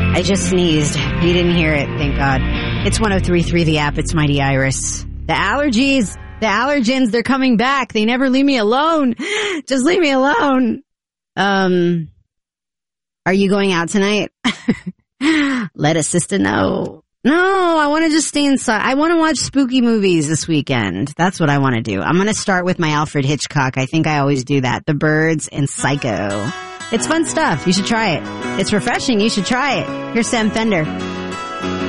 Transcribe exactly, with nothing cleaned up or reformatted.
I just sneezed. You didn't hear it, thank God. It's one oh three point three The App. It's Mighty Iris. The allergies, the allergens, they're coming back. They never leave me alone. Just leave me alone. Um, are you going out tonight? Let a sister know. No, I want to just stay inside. I want to watch spooky movies this weekend. That's what I want to do. I'm going to start with my Alfred Hitchcock. I think I always do that. The Birds and Psycho. It's fun stuff. You should try it. It's refreshing. You should try it. Here's Sam Fender.